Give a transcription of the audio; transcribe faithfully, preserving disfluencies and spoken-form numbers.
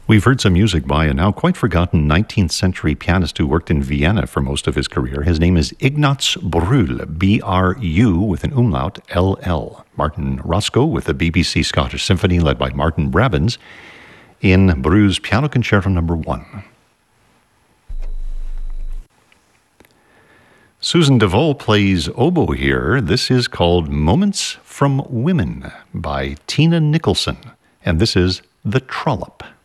We've heard some music by a now quite forgotten nineteenth century pianist who worked in Vienna for most of his career. His name is Ignaz Brühl, B R U with an umlaut, L L. Martin Roscoe with the B B C Scottish Symphony led by Martin Brabants in Brühl's Piano Concerto Number one. Susan DeVol plays oboe here. This is called Moments from Women by Tina Nicholson, and this is The Trollop.